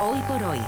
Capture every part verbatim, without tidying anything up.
Hoy por hoy.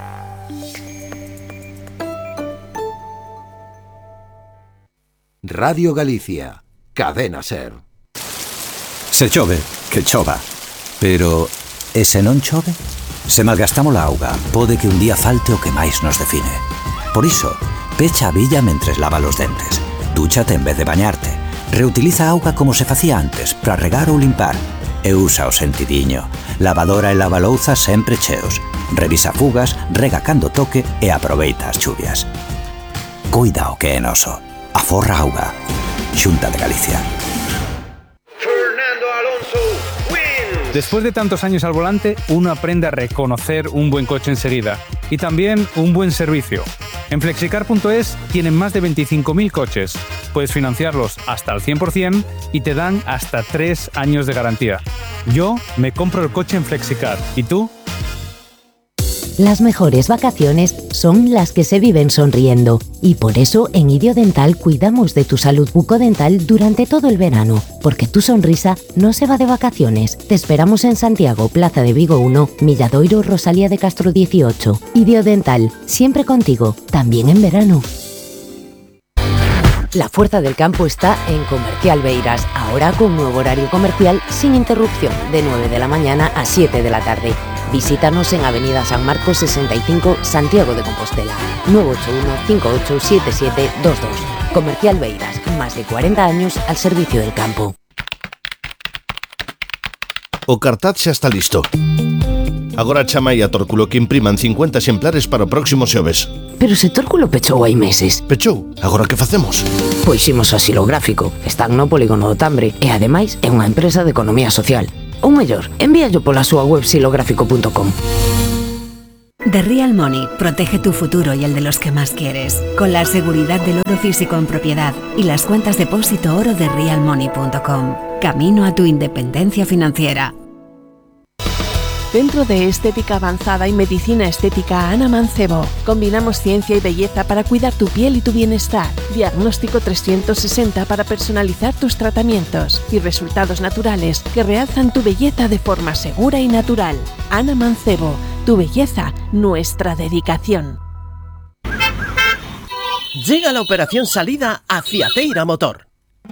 Radio Galicia, Cadena Ser. Se chove, que chova. Pero, e se non chove? Se malgastamos a auga, pode que un día falte o que máis nos define. Por iso, pecha a billa mentres lava os dentes. Dúchate en vez de bañarte. Reutiliza a auga como se facía antes, para regar ou limpar. E usa o sentidiño. Lavadora e lavalouza sempre cheos. Revisa fugas, rega cando toque e aproveita as chuvias. Cuida o que é noso. Aforra auga. Xunta de Galicia. Fernando Alonso wins. Después de tantos años al volante, uno aprende a reconocer un buen coche enseguida y también un buen servicio. En flexicar punto es tienen más de veinticinco mil coches. Puedes financiarlos hasta al cien por ciento y te dan hasta tres años de garantía. Yo me compro el coche en Flexicar. ¿Y tú? Las mejores vacaciones son las que se viven sonriendo y por eso en Idiodental cuidamos de tu salud bucodental durante todo el verano, porque tu sonrisa no se va de vacaciones. Te esperamos en Santiago, Plaza de Vigo uno, Milladoiro, Rosalía de Castro dieciocho. Idiodental, siempre contigo, también en verano. La fuerza del campo está en Comercial Beiras, ahora con nuevo horario comercial sin interrupción, de nueve de la mañana a siete de la tarde. Visítanos en Avenida San Marcos sesenta y cinco, Santiago de Compostela, nueve ocho uno, cinco ocho siete siete dos dos. Comercial Beiras, más de cuarenta años al servicio del campo. O cartaz xa está listo. Agora chama aí a Tórculo que impriman cincuenta exemplares para o próximo xoves. Pero se Tórculo pechou hai meses. Pechou? Agora que facemos? Pois imos ao Xilográfico. Están no Polígono do Tambre e ademais é unha empresa de economía social. Ou mellor, envíallo pola súa web xilográfico punto com. The Real Money protege tu futuro y el de los que más quieres, con la seguridad del oro físico en propiedad y las cuentas depósito oro de real money punto com. Camino a tu independencia financiera. Centro de Estética Avanzada y Medicina Estética Ana Mancebo. Combinamos ciencia y belleza para cuidar tu piel y tu bienestar. Diagnóstico trescientos sesenta para personalizar tus tratamientos y resultados naturales que realzan tu belleza de forma segura y natural. Ana Mancebo, tu belleza, nuestra dedicación. Llega la operación salida a Fiateira Motor.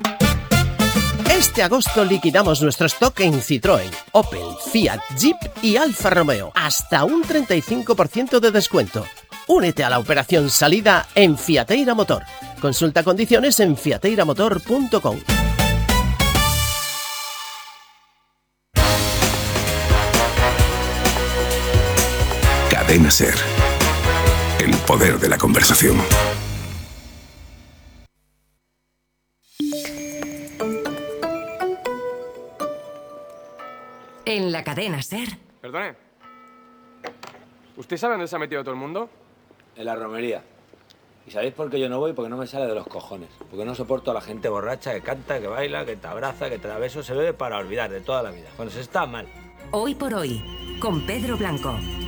Este agosto liquidamos nuestro stock en Citroën, Opel, Fiat, Jeep y Alfa Romeo. Hasta un treinta y cinco por ciento de descuento. Únete a la operación salida en Fiateira Motor. Consulta condiciones en fiateira motor punto com. Cadena Ser. El poder de la conversación. En la Cadena Ser. Perdone. ¿Usted sabe dónde se ha metido todo el mundo? En la romería. ¿Y sabéis por qué yo no voy? Porque no me sale de los cojones. Porque no soporto a la gente borracha que canta, que baila, que te abraza, que te da besos. Se bebe para olvidar de toda la vida. Cuando se está mal. Hoy por hoy, con Pedro Blanco.